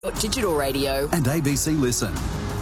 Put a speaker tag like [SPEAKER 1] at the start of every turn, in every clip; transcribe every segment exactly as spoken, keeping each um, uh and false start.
[SPEAKER 1] Digital radio
[SPEAKER 2] and A B C Listen.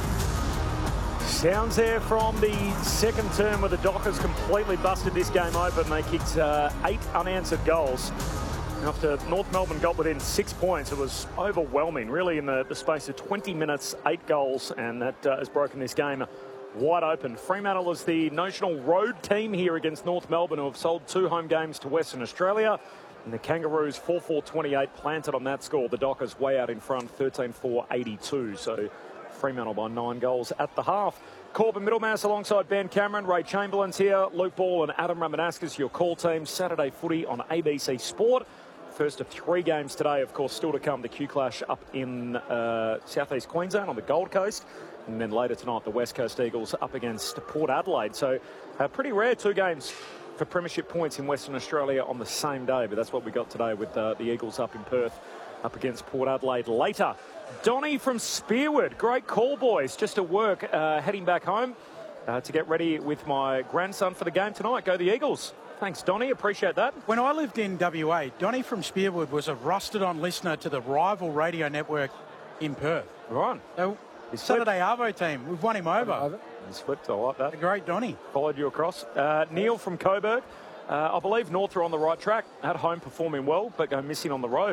[SPEAKER 3] Sounds there from the second term where the Dockers completely busted this game open. They kicked uh, eight unanswered goals. After North Melbourne got within six points, it was overwhelming. Really, in the, the space of twenty minutes, eight goals, and that uh, has broken this game wide open. Fremantle is the notional road team here against North Melbourne, who have sold two home games to Western Australia. And the Kangaroos four four twenty-eight planted on that score. The Dockers way out in front, thirteen four eighty-two. So Fremantle by nine goals at the half. Corbin Middlemass alongside Ben Cameron, Ray Chamberlain's here, Luke Ball and Adam Ramanaskas, your call team. Saturday footy on A B C Sport. First of three games today, of course, still to come. The Q-Clash up in uh, southeast Queensland on the Gold Coast. And then later tonight, the West Coast Eagles up against Port Adelaide. So uh, pretty rare two games for premiership points in Western Australia on the same day. But that's what we got today with uh, the Eagles up in Perth, up against Port Adelaide later. Donnie from Spearwood. Great call, boys. Just to work, uh, heading back home uh, to get ready with my grandson for the game tonight. Go the Eagles. Thanks, Donnie. Appreciate that.
[SPEAKER 4] When I lived in W A, Donnie from Spearwood was a rusted-on listener to the rival radio network in Perth.
[SPEAKER 3] Right.
[SPEAKER 4] So, Saturday Arvo team, we've won him over.
[SPEAKER 3] He's flipped. I like that.
[SPEAKER 4] A great Donnie.
[SPEAKER 3] Followed you across. Uh, Neil from Coburg. Uh, I believe North are on the right track. At home performing well, but go missing on the road.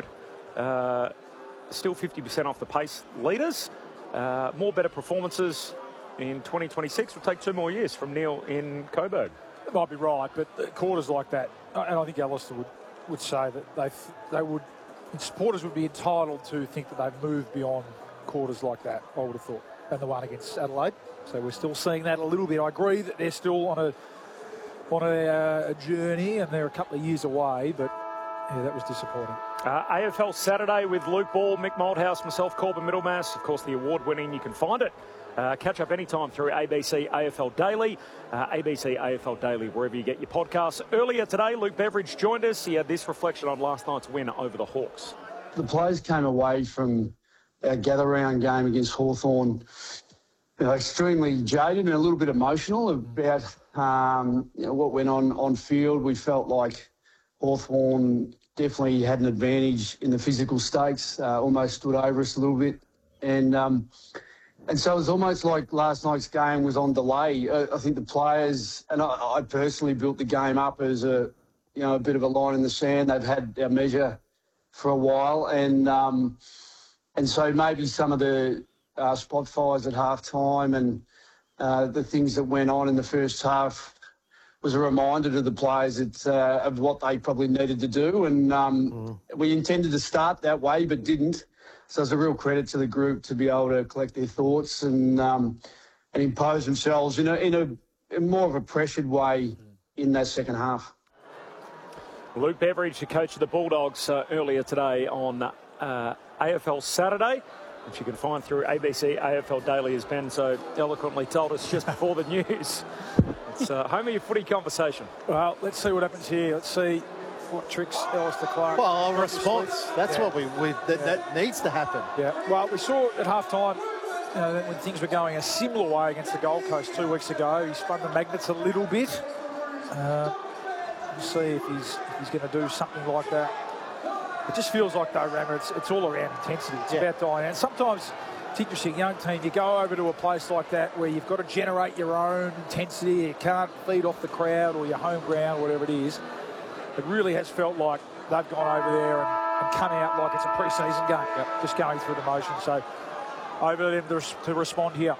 [SPEAKER 3] Uh, still fifty percent off the pace leaders. Uh, more better performances in twenty twenty-six. Will take two more years from Neil in Coburg.
[SPEAKER 5] It might be right, but quarters like that, and I think Alistair would, would say that they they would, supporters would be entitled to think that they've moved beyond quarters like that, I would have thought, and the one against Adelaide. So we're still seeing that a little bit. I agree that they're still on a on a, uh, a journey, and they're a couple of years away, but yeah, that was disappointing.
[SPEAKER 3] Uh, A F L Saturday with Luke Ball, Mick Moldhouse, myself, Corbin Middlemass. Of course, the award-winning, you can find it. Uh, catch up anytime through A B C A F L Daily, uh, A B C A F L Daily, wherever you get your podcasts. Earlier today, Luke Beveridge joined us. He had this reflection on last night's win over the Hawks.
[SPEAKER 6] The players came away from our gather-round game against Hawthorn, you know, extremely jaded and a little bit emotional about um, you know, what went on on field. We felt like Hawthorn definitely had an advantage in the physical stakes, uh, almost stood over us a little bit. And um, and so it was almost like last night's game was on delay. Uh, I think the players, and I, I personally built the game up as a, you know, a bit of a line in the sand. They've had our measure for a while. And um, and so maybe some of the uh, spot fires at half-time and uh, the things that went on in the first half was a reminder to the players that, uh, of what they probably needed to do. And um, mm. we intended to start that way but didn't. So it's a real credit to the group to be able to collect their thoughts and um, and impose themselves in a, in a in more of a pressured way in that second half.
[SPEAKER 3] Luke Beveridge, the coach of the Bulldogs, uh, earlier today on uh, A F L Saturday, which you can find through A B C A F L Daily, as Ben so eloquently told us just before the news. It's uh, home of your footy conversation.
[SPEAKER 5] Well, let's see what happens here. Let's see what tricks Alistair Clark.
[SPEAKER 7] Well, a response. That's yeah. what we, we that, yeah. that needs to happen.
[SPEAKER 5] Yeah. Well, we saw at half time, you know, when things were going a similar way against the Gold Coast two weeks ago. He spun the magnets a little bit. Uh, we'll see if he's if he's going to do something like that. It just feels like, though, Rammer, it's, it's all around intensity. It's yeah. about dying out. Sometimes it's interesting, young team, you go over to a place like that where you've got to generate your own intensity. You can't feed off the crowd or your home ground, whatever it is. It really has felt like they've gone over there and, and come out like it's a pre-season game, yep. just going through the motion. So over to them to, to respond here.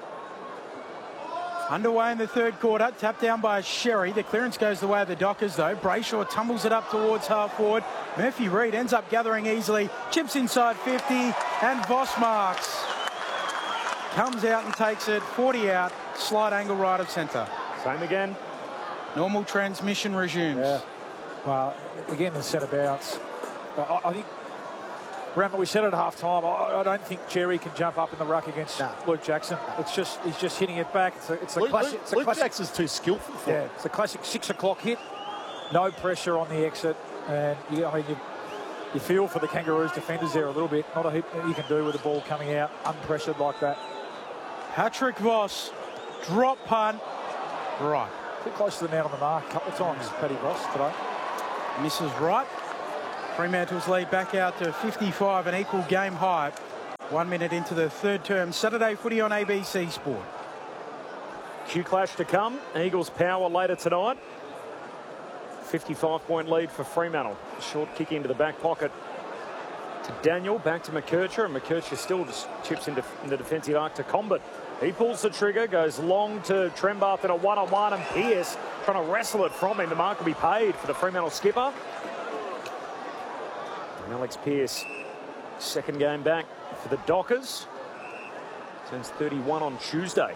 [SPEAKER 4] Underway in the third quarter, tapped down by Sherry. The clearance goes the way of the Dockers, though. Brayshaw tumbles it up towards half forward. Murphy Reid ends up gathering easily, chips inside fifty, and Voss marks. Comes out and takes it, forty out, slight angle right of centre.
[SPEAKER 3] Same again.
[SPEAKER 4] Normal transmission resumes.
[SPEAKER 5] Yeah. Well, again, the centre bounce. I, I think, Rammer, we said at half-time, I, I don't think Jerry can jump up in the ruck against no. Luke Jackson. It's just, he's just hitting it back. It's a, it's a
[SPEAKER 7] Luke,
[SPEAKER 5] classic.
[SPEAKER 7] Luke,
[SPEAKER 5] it's a
[SPEAKER 7] Luke
[SPEAKER 5] classic,
[SPEAKER 7] Jackson's too skillful for
[SPEAKER 5] Yeah,
[SPEAKER 7] him.
[SPEAKER 5] it's a classic six o'clock hit. No pressure on the exit. And, you, I mean, you, you feel for the Kangaroos defenders there a little bit. Not a heap that you can do with the ball coming out unpressured like that.
[SPEAKER 4] Patrick Voss, drop punt, right.
[SPEAKER 5] Too close to the man on the mark a couple of times, Paddy Voss today.
[SPEAKER 4] Misses right. Fremantle's lead back out to fifty-five, an equal game high. One minute into the third term. Saturday footy on A B C Sport.
[SPEAKER 3] Q Clash to come. Eagles power later tonight. fifty-five point lead for Fremantle. Short kick into the back pocket to Daniel. Back to McKercher. And McKercher still just chips into in the defensive arc to Combat. He pulls the trigger, goes long to Trembath in a one-on-one, and Pearce trying to wrestle it from him. The mark will be paid for the Fremantle skipper. And Alex Pearce, second game back for the Dockers. Turns thirty-one on Tuesday.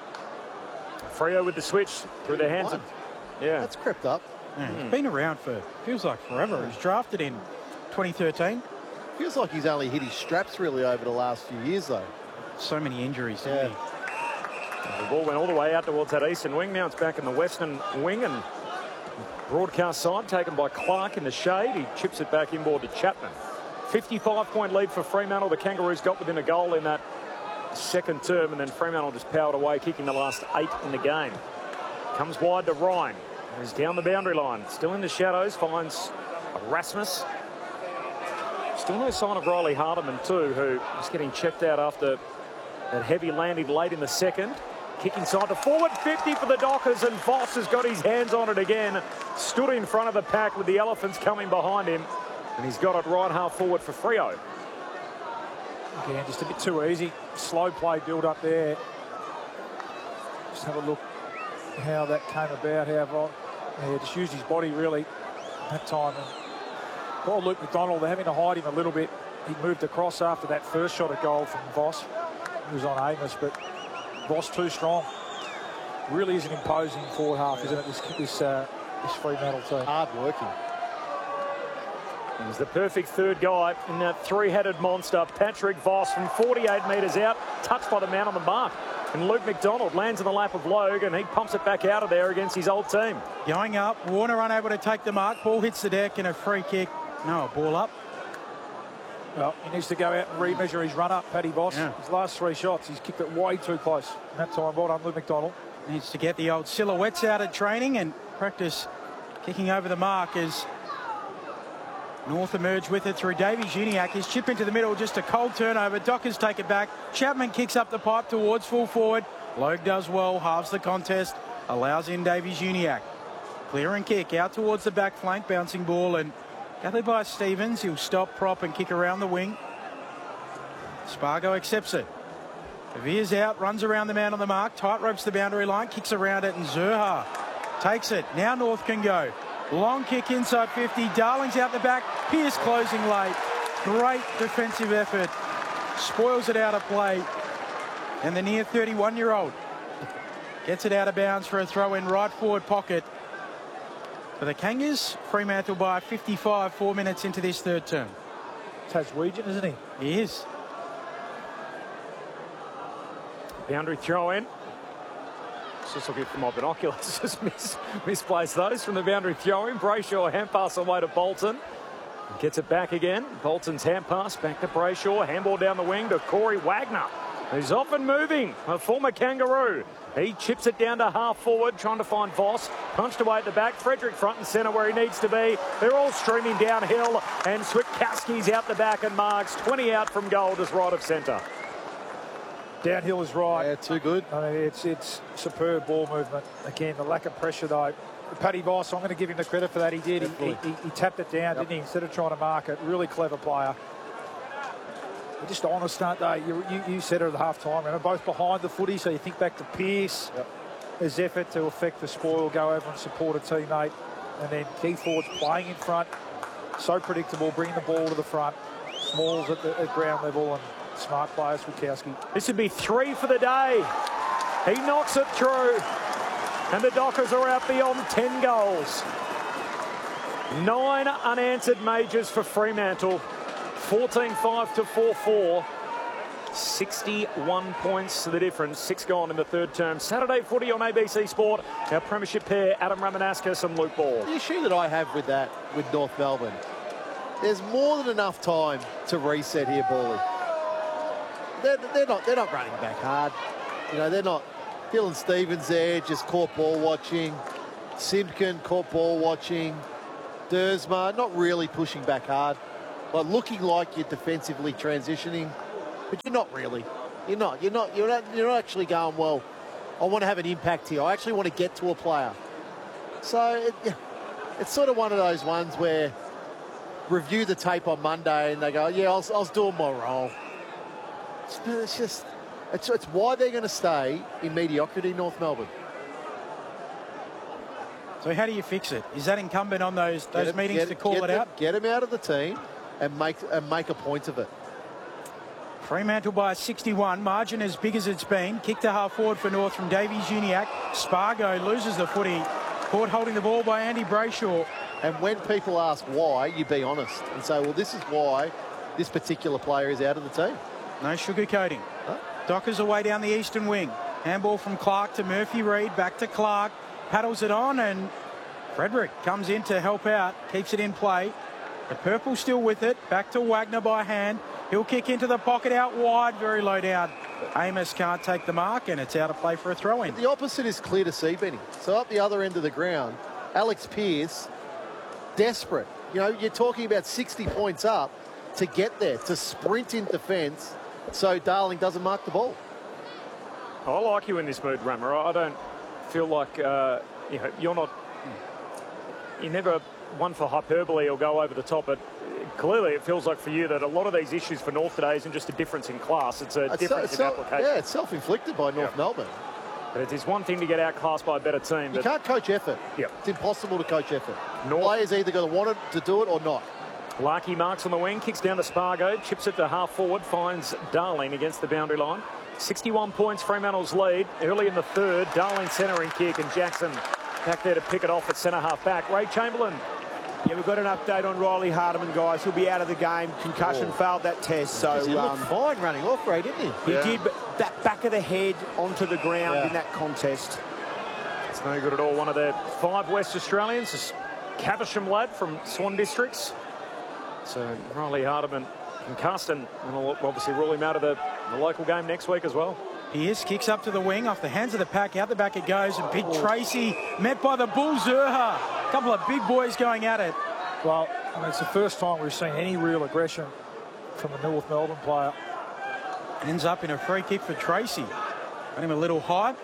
[SPEAKER 3] Freo with the switch through the hands of... Yeah.
[SPEAKER 7] That's crept up.
[SPEAKER 4] Yeah, he's been around for, feels like forever. He was drafted in twenty thirteen.
[SPEAKER 7] Feels like he's only hit his straps really over the last few years, though.
[SPEAKER 4] So many injuries,
[SPEAKER 7] Yeah.
[SPEAKER 4] didn't he?
[SPEAKER 3] The ball went all the way out towards that eastern wing. Now it's back in the western wing, and broadcast side taken by Clark in the shade. He chips it back inboard to Chapman. fifty-five point lead for Fremantle. The Kangaroos got within a goal in that second term, and then Fremantle just powered away, kicking the last eight in the game. Comes wide to Ryan. He's down the boundary line. Still in the shadows. Finds Erasmus. Still no sign of Riley Hardiman too, who is getting checked out after that heavy landing late in the second. Kick inside to forward fifty for the Dockers, and Voss has got his hands on it again. Stood in front of the pack with the Elephants coming behind him, and he's got it right half forward for Freo.
[SPEAKER 5] Again, just a bit too easy. Slow play build up there. Just have a look how that came about. How Voss, yeah, just used his body really that time. And poor Luke McDonald, they're having to hide him a little bit. He moved across after that first shot of goal from Voss. He was on Amos, but Voss too strong. Really is an imposing forward half, isn't it? This this, uh, this Fremantle team.
[SPEAKER 7] Hard working.
[SPEAKER 3] He's the perfect third guy in that three-headed monster, Patrick Voss, from forty-eight metres out, touched by the man on the mark. And Luke McDonald lands in the lap of Logue, and he pumps it back out of there against his old team.
[SPEAKER 4] Going up, Warner unable to take the mark. Ball hits the deck and a free kick. No, a ball up.
[SPEAKER 5] Well, he needs to go out and remeasure his run-up, Paddy Voss.
[SPEAKER 4] Yeah.
[SPEAKER 5] His last three shots, he's kicked it way too close. And that time, well done, Luke McDonald.
[SPEAKER 4] Needs to get the old silhouettes out at training and practice kicking over the mark as North emerge with it through Davies Uniacke. His chip into the middle, just a cold turnover. Dockers take it back. Chapman kicks up the pipe towards full forward. Logue does well, halves the contest, allows in Davies Uniacke. Clear and kick out towards the back flank, bouncing ball, and gathered by Stevens. He'll stop, prop and kick around the wing. Spargo accepts it. Veers out, runs around the man on the mark, tight ropes the boundary line, kicks around it, and Zurha takes it. Now North can go. Long kick inside fifty. Darling's out the back. Pearce closing late. Great defensive effort. Spoils it out of play. And the near thirty-one-year-old gets it out of bounds for a throw in right forward pocket. For the Kangas, Fremantle by fifty-five, four minutes into this third term.
[SPEAKER 5] Taswegian, isn't he?
[SPEAKER 4] He is.
[SPEAKER 3] Boundary throw in. Just looking for my binoculars. Just mis misplaced those from the boundary throw in. Brayshaw hand pass away to Bolton. Gets it back again. Bolton's hand pass back to Brayshaw. Handball down the wing to Corey Wagner, who's often moving, a former Kangaroo. He chips it down to half forward, trying to find Voss. Punched away at the back. Frederick front and centre where he needs to be. They're all streaming downhill, and Switkowski's out the back and marks twenty out from goal, just right of centre.
[SPEAKER 5] Downhill is right.
[SPEAKER 7] Yeah, too good.
[SPEAKER 5] I mean, it's it's superb ball movement. Again, the lack of pressure though. Paddy Voss, I'm going to give him the credit for that. He did. He, he, he, he tapped it down, yep. didn't he? Instead of trying to mark it. Really clever player. They're just honest, aren't they? You, you, you said it at the half time. They're both behind the footy, so you think back to Pearce.
[SPEAKER 7] Yep.
[SPEAKER 5] His effort to affect the spoil, go over and support a teammate. And then Keith Ford's playing in front. So predictable, bringing the ball to the front. Smalls at, the, at ground level, and smart players, Switkowski.
[SPEAKER 3] This would be three for the day. He knocks it through. And the Dockers are out beyond ten goals. Nine unanswered majors for Fremantle. fourteen five to four four. sixty-one points to the difference. Six gone in the third term. Saturday footy on A B C Sport. Our premiership pair, Adam Ramanauskas and Luke Ball.
[SPEAKER 7] The issue that I have with that, with North Melbourne, there's more than enough time to reset here, Bally. They're, they're not they're not running back hard. You know, they're not. Dylan Stevens there, just caught ball watching. Simpkin caught ball watching. Dersma not really pushing back hard, but looking like you're defensively transitioning. but you're not really. You're not. You're not. You're not. You're not actually going, well, I want to have an impact here. I actually want to get to a player. So it, it's sort of one of those ones where review the tape on Monday and they go, yeah, I was, I was doing my role. It's, it's just, it's, it's why they're going to stay in mediocrity, North Melbourne.
[SPEAKER 4] So how do you fix it? Is that incumbent on those those
[SPEAKER 7] him,
[SPEAKER 4] meetings
[SPEAKER 7] get,
[SPEAKER 4] to call
[SPEAKER 7] get
[SPEAKER 4] it
[SPEAKER 7] them,
[SPEAKER 4] out?
[SPEAKER 7] Get him out of the team and make and make a point of it.
[SPEAKER 4] Fremantle by sixty-one. Margin as big as it's been. Kick to half forward for North from Davies Uniacke. Spargo loses the footy. Caught holding the ball by Andy Brayshaw.
[SPEAKER 7] And when people ask why, you be honest and say, well, this is why this particular player is out of the team.
[SPEAKER 4] No sugarcoating.
[SPEAKER 7] Huh?
[SPEAKER 4] Dockers away down the eastern wing. Handball from Clark to Murphy Reid. Back to Clark. Paddles it on and Frederick comes in to help out. Keeps it in play. The purple still with it. Back to Wagner by hand. He'll kick into the pocket out wide. Very low down. Amos can't take the mark and it's out of play for a throw-in.
[SPEAKER 7] The opposite is clear to see, Benny. So up the other end of the ground, Alex Pearce, desperate. You know, you're talking about sixty points up to get there, to sprint in defence so Darling doesn't mark the ball.
[SPEAKER 3] I like you in this mood, Rammer. I don't feel like uh, you know, you're not... You're never one for hyperbole or go over the top, but clearly it feels like for you that a lot of these issues for North today isn't just a difference in class, it's a
[SPEAKER 7] It's
[SPEAKER 3] difference
[SPEAKER 7] so,
[SPEAKER 3] in
[SPEAKER 7] it's
[SPEAKER 3] application.
[SPEAKER 7] Yeah, it's self-inflicted by North
[SPEAKER 3] Yep.
[SPEAKER 7] Melbourne.
[SPEAKER 3] But it is one thing to get outclassed by a better team.
[SPEAKER 7] You
[SPEAKER 3] But
[SPEAKER 7] can't coach effort.
[SPEAKER 3] Yep.
[SPEAKER 7] It's impossible to coach effort.
[SPEAKER 3] North-
[SPEAKER 7] Players either going to want it to do it or not.
[SPEAKER 3] Larkey marks on the wing, kicks down to Spargo, chips it to half forward, finds Darling against the boundary line. sixty-one points, Fremantle's lead. Early in the third, Darling centering kick and Jackson back there to pick it off at centre half back. Ray Chamberlain.
[SPEAKER 1] Yeah, we've got an update on Riley Hardiman, guys. He'll be out of the game. Concussion,
[SPEAKER 7] Oh.
[SPEAKER 1] failed that test. So
[SPEAKER 7] He looked
[SPEAKER 1] um,
[SPEAKER 7] fine running off, Ray, didn't he?
[SPEAKER 1] he
[SPEAKER 3] Yeah.
[SPEAKER 1] did, but that back of the head onto the ground
[SPEAKER 7] Yeah.
[SPEAKER 1] in that contest.
[SPEAKER 3] It's no good at all. One of their five West Australians, this Caversham lad from Swan Districts. So Riley Hardiman concussed, and will obviously rule him out of the, the local game next week as well.
[SPEAKER 4] Pierce kicks up to the wing, off the hands of the pack, out the back it goes, and Big Tracy met by the Bull Zerha. A couple of big boys going at it.
[SPEAKER 5] Well, I mean, it's the first time we've seen any real aggression from the North Melbourne player.
[SPEAKER 4] Ends up in a free kick for Tracy. Got him a little high.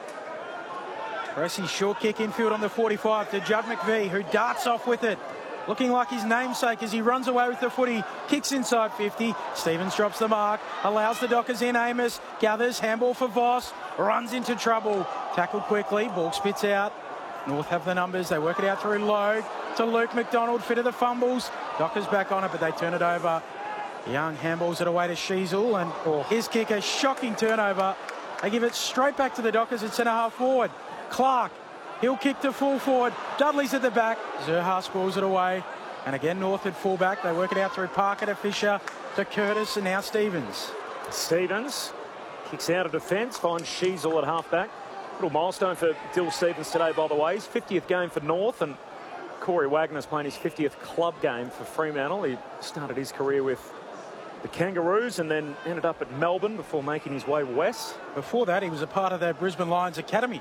[SPEAKER 4] Tracy's short kick infield on the forty-five to Judd McVie, who darts off with it. Looking like his namesake as he runs away with the footy. Kicks inside fifty. Stevens drops the mark. Allows the Dockers in. Amos gathers. Handball for Voss. Runs into trouble. Tackle quickly. Ball spits out. North have the numbers. They work it out through Logue to Luke McDonald. Fit of the fumbles. Dockers back on it, but they turn it over. Young handballs it away to Sheasel, and oh, his kick, a shocking turnover. They give it straight back to the Dockers at centre half forward. Clark, he'll kick to full forward. Dudley's at the back. Zerha scores it away. And again, North at full back. They work it out through Parker to Fisher to Curtis, and now Stevens.
[SPEAKER 3] Stevens kicks out of defence, finds Sheasel at half-back. Little milestone for Dill Stevens today, by the way. His fiftieth game for North, and Corey Wagner's playing his fiftieth club game for Fremantle. He started his career with the Kangaroos and then ended up at Melbourne before making his way west.
[SPEAKER 4] Before that, he was a part of the Brisbane Lions Academy.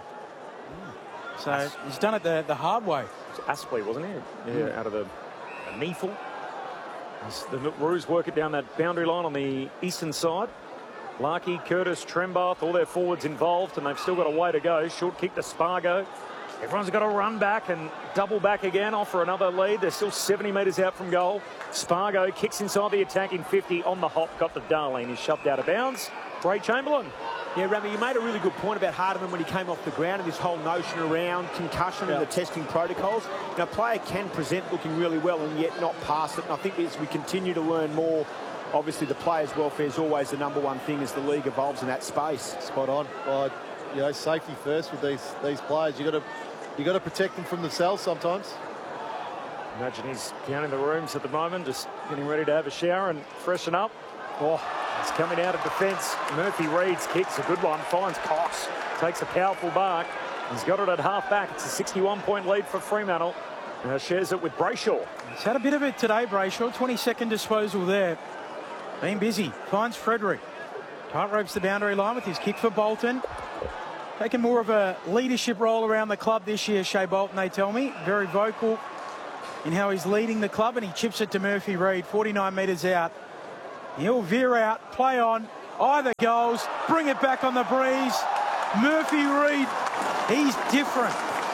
[SPEAKER 4] So he's done it the, the hard way.
[SPEAKER 3] It was Aspley, wasn't he? Yeah, out of the, the Neefle. As the Roos work it down that boundary line on the eastern side. Larkey, Curtis, Trembath, all their forwards involved, and they've still got a way to go. Short kick to Spargo. Everyone's got to run back and double back again, offer another lead. They're still seventy metres out from goal. Spargo kicks inside the attacking fifty on the hop, got to Darling. He's shoved out of bounds. Ray Chamberlain.
[SPEAKER 1] Yeah, Rami, you made a really good point about Hardiman when he came off the ground and this whole notion around concussion
[SPEAKER 4] Yeah.
[SPEAKER 1] and the testing protocols. Now, a player can present looking really well and yet not pass it. And I think as we continue to learn more, obviously the players' welfare is always the number one thing as the league evolves in that space.
[SPEAKER 7] Spot on. Well, you know, safety first with these these players. You got to you got to protect them from themselves sometimes.
[SPEAKER 3] Imagine he's down in the rooms at the moment, just getting ready to have a shower and freshen up. Oh, he's coming out of defence. Murphy Reid's kick's a good one. Finds Cox. Takes a powerful mark. He's got it at half back. It's a sixty-one point lead for Fremantle. Now shares it with Brayshaw.
[SPEAKER 4] He's had a bit of it today, Brayshaw. twenty-second disposal there. Been busy. Finds Frederick. Tight ropes the boundary line with his kick for Bolton. Taking more of a leadership role around the club this year, Shea Bolton, they tell me. Very vocal in how he's leading the club, and he chips it to Murphy Reid, forty-nine metres out. He'll veer out, play on, Either goals, bring it back on the breeze. Murphy Reid, he's different.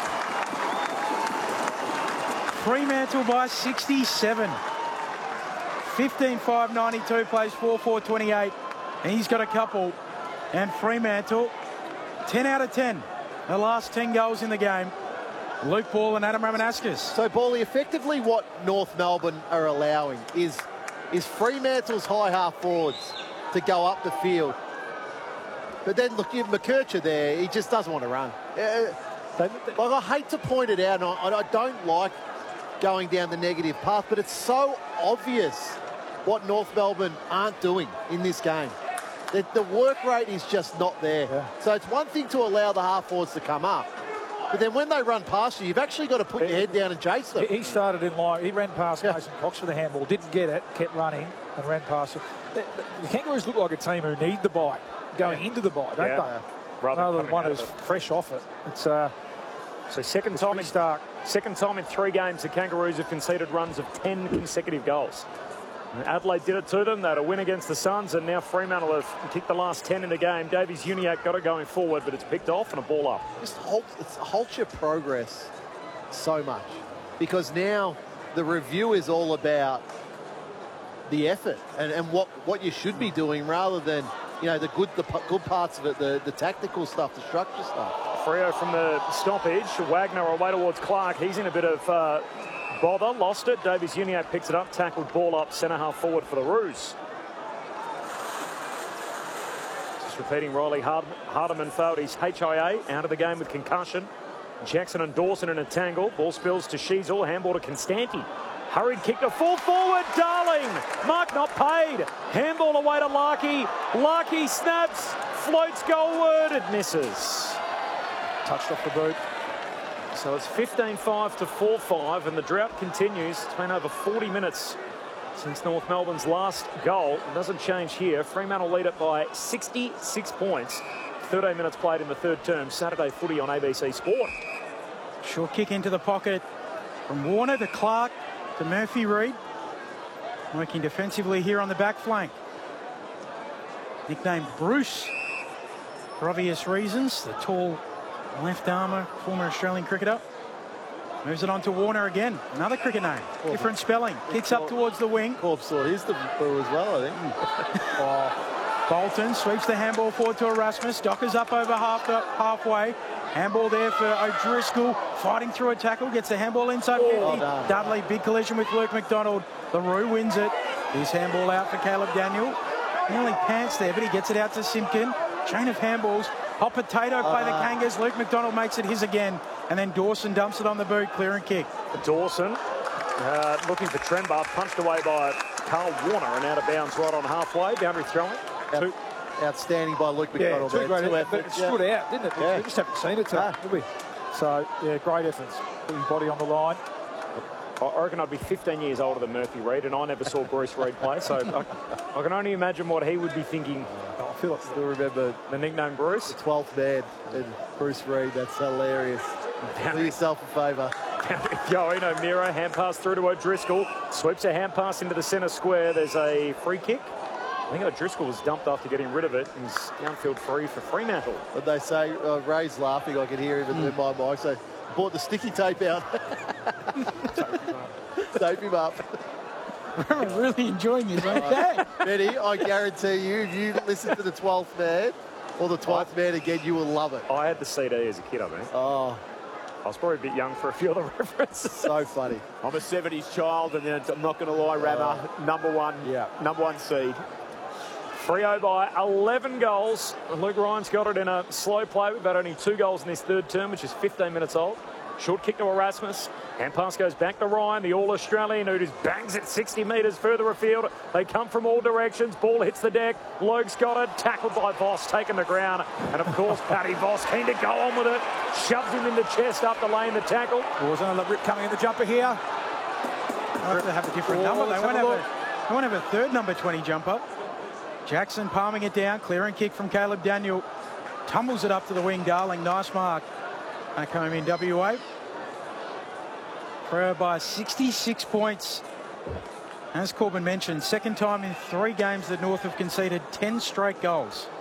[SPEAKER 4] Fremantle by sixty-seven. fifteen five ninety-two, plays four four twenty-eight. He's got a couple. And Fremantle, ten out of ten. The last ten goals in the game. Luke Ball and Adam Ramanauskas.
[SPEAKER 7] So, Bally, effectively what North Melbourne are allowing is, is Fremantle's high half forwards to go up the field. But then, look, you have McKercher there. He just doesn't want to run. Uh, like, I hate to point it out, and I, I don't like going down the negative path, but it's so obvious what North Melbourne aren't doing in this game. The, the work rate is just not there. Yeah. So it's one thing to allow the half forwards to come up, but then when they run past you, you've actually got to put your head down and chase them.
[SPEAKER 5] He started in line. He ran past
[SPEAKER 7] yeah.
[SPEAKER 5] Mason Cox for the handball, didn't get it, kept running and ran past him. The, the Kangaroos look like a team who need the bye, going yeah. into the bye, don't
[SPEAKER 3] yeah.
[SPEAKER 5] they? Rather, Rather than one who's fresh off it. It's uh,
[SPEAKER 3] so second time in Stark. Second time in three games the Kangaroos have conceded runs of ten consecutive goals. Adelaide did it to them. They had a win against the Suns, and now Fremantle have kicked the last ten in the game. Davies Uniacke got it going forward, but it's picked off and a ball up.
[SPEAKER 7] Just halt, it's halts your progress so much, because now the review is all about the effort and, and what, what you should be doing, rather than, you know, the good the good parts of it, the, the tactical stuff, the structure stuff.
[SPEAKER 3] Freo from the stoppage. Wagner away towards Clark. He's in a bit of uh, bother. Lost it. Davies Uniacke picks it up. Tackled ball up. Centre half forward for the Roos. Just repeating, Riley Hard Hardiman failed his H I A. Out of the game with concussion. Jackson and Dawson in a tangle. Ball spills to Sheasel. Handball to Constanti. Hurried kick to full forward. Darling. Mark not paid. Handball away to Larkey. Larkey snaps. Floats goalward. It misses.
[SPEAKER 5] Touched off the boot.
[SPEAKER 3] So it's fifteen five to four five, and the drought continues. It's been over forty minutes since North Melbourne's last goal. It doesn't change here. Fremantle lead it by sixty-six points. thirteen minutes played in the third term. Saturday footy on A B C Sport.
[SPEAKER 4] Short kick into the pocket from Warner to Clark to Murphy Reid. Working defensively here on the back flank. Nicknamed Bruce for obvious reasons. The tall left armour, former Australian cricketer. Moves it on to Warner again. Another cricket name. Different spelling. Kicks up towards the wing.
[SPEAKER 7] Corpse thought he's the boo as well, I think.
[SPEAKER 4] oh. Bolton sweeps the handball forward to Erasmus. Dockers up over half the, halfway. Handball there for O'Driscoll. Fighting through a tackle. Gets the handball inside fifty. Oh, Dudley, big collision with Luke McDonald. LaRue wins it. His handball out for Caleb Daniel. Nearly pants there, but he gets it out to Simpkin. Chain of handballs. Hot potato play uh, the Kangas. Luke McDonald makes it his again. And then Dawson dumps it on the boot. Clear and kick.
[SPEAKER 3] Dawson uh, looking for Trenbar. Punched away by Carl Warner and out of bounds right on halfway. Boundary throwing.
[SPEAKER 7] Out, outstanding by Luke McDonald.
[SPEAKER 5] Yeah, two great
[SPEAKER 7] two
[SPEAKER 5] efforts. It stood yeah. out, didn't it?
[SPEAKER 7] Yeah.
[SPEAKER 5] We just haven't seen it today, did we? So, yeah, great efforts. Put his body on the line.
[SPEAKER 3] I reckon I'd be fifteen years older than Murphy Reid, and I never saw Bruce Reid play, so I, I can only imagine what he would be thinking.
[SPEAKER 7] Oh, I feel like I still remember
[SPEAKER 3] the nickname Bruce.
[SPEAKER 7] The twelfth man, and Bruce Reid. That's hilarious. Do yourself a favour.
[SPEAKER 3] Going, O'Meara, hand pass through to O'Driscoll. Sweeps a hand pass into the centre square. There's a free kick. I think O'Driscoll was dumped after getting rid of it. He's downfield free for Fremantle.
[SPEAKER 7] But they say, uh, Ray's laughing, I can hear him mm. in my mic, so brought the sticky tape out. Tape him up.
[SPEAKER 4] I'm really enjoying this, mate.
[SPEAKER 7] Uh, Benny, I guarantee you, if you listen to the twelfth man, or the twelfth man again, you will love it.
[SPEAKER 3] I had the C D as a kid, I think.
[SPEAKER 7] Oh.
[SPEAKER 3] I was probably a bit young for a few of the references.
[SPEAKER 7] So funny.
[SPEAKER 1] I'm a seventies child, and then I'm not going to lie, Rammer, uh, number one,
[SPEAKER 7] yeah.
[SPEAKER 1] number one seed.
[SPEAKER 3] Freo by eleven goals. Luke Ryan's got it in a slow play. We've had only two goals in this third term, which is fifteen minutes old. Short kick to Erasmus. Hand pass goes back to Ryan, the All-Australian, who just bangs it sixty metres further afield. They come from all directions. Ball hits the deck. Logue's got it. Tackled by Voss, taken the ground. And, of course, Paddy Voss keen to go on with it. Shoves him in the chest up the lane, the tackle.
[SPEAKER 5] Was another rip coming in the jumper here.
[SPEAKER 4] They'll have to have a different oh, number. They won't have a, they won't have a third number twenty jumper. Jackson palming it down. Clear and kick from Caleb Daniel. Tumbles it up to the wing. Darling, nice mark. Back home in W A. Freo by sixty-six points. As Corbin mentioned, second time in three games that North have conceded ten straight goals.